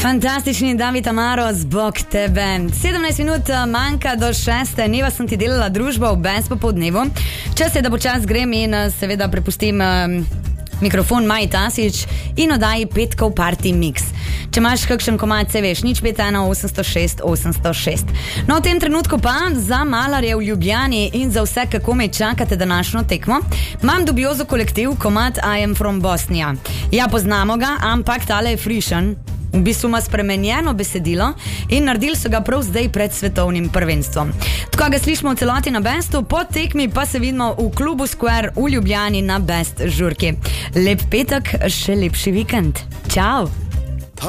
Fantastični David Amaro, zbog tebe. 17 minut manjka do 6. Neva sem ti delala družbo v bes popoldnevu. Čas je, da počas grem in seveda prepustim mikrofon Maji Tasič in oddaji Petkov Party Mix. Če imaš kakšen komad, se veš, 051 806 806. No, v tem trenutku pa za malarje v Ljubljani in za vse, kako me čakate današnjo tekmo, imam dubiozo kolektiv komad I am from Bosnia. Ja, poznamo ga, ampak tale je frišen. V bistvu ima spremenjeno besedilo in naredili so ga prav zdaj pred svetovnim prvenstvom. Tako ga slišimo v celoti na Bestu, po tekmi pa se vidimo v klubu Square v Ljubljani na Best žurki. Lep petek, še lepši vikend. Čau!